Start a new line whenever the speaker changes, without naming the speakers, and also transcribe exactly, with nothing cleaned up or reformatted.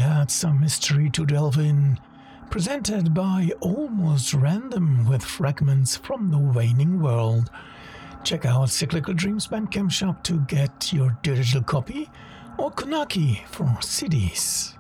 had some mystery to delve in, presented by Almost Random with fragments from the Waning World. Check out Cyclical Dreams Bandcamp shop to get your digital copy, or Konaki for C Ds.